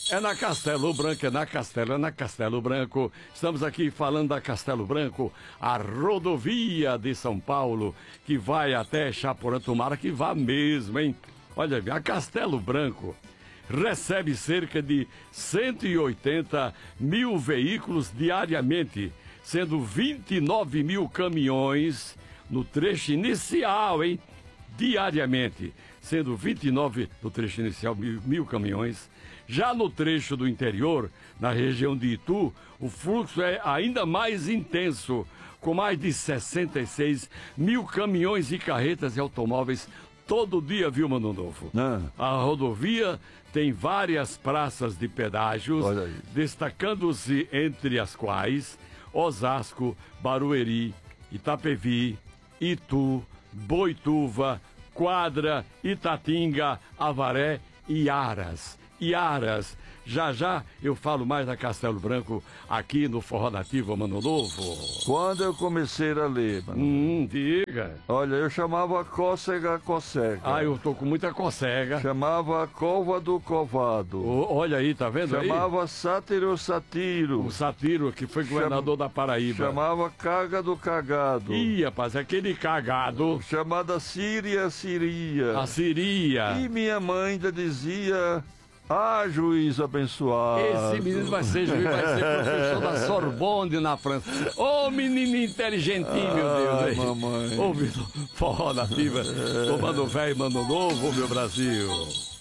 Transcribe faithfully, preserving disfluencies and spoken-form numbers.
É na Castelo Branco, é na Castelo, é na Castelo Branco. Estamos aqui falando da Castelo Branco, a rodovia de São Paulo, que vai até Chaporã. Tomara que vá mesmo, hein? Olha, a Castelo Branco recebe cerca de cento e oitenta mil veículos diariamente, sendo vinte e nove mil caminhões no trecho inicial, hein? Diariamente, sendo vinte e nove no trecho inicial, mil, mil caminhões. Já no trecho do interior, na região de Itu, o fluxo é ainda mais intenso, com mais de sessenta e seis mil caminhões e carretas e automóveis todo dia, viu, Mano Novo? Ah. A rodovia tem várias praças de pedágios, destacando-se entre as quais Osasco, Barueri, Itapevi, Itu, Boituva, Quadra, Itatinga, Avaré e Aras. Iaras. Já já eu falo mais da Castelo Branco aqui no Forró Nativo, Mano Novo. Quando eu comecei a ler, mano. Hum, diga. Olha, eu chamava cócega, cócega. Ah, eu tô com muita cócega. Chamava cova do covado. Oh, olha aí, tá vendo aí? Chamava sátiro, satiro. O Satiro, que foi governador Cham... da Paraíba. Chamava caga do cagado. Ih, rapaz, aquele cagado. Chamada Síria, Siria. A Siria. E minha mãe ainda dizia... Ah, juiz abençoado. Esse menino vai ser juiz, vai ser professor da Sorbonne na França. Ô, oh, menino inteligentinho, meu Deus. Ai, mamãe. Ouvindo Forró Nativa, ô, Mano Velho, Mano Novo, meu Brasil.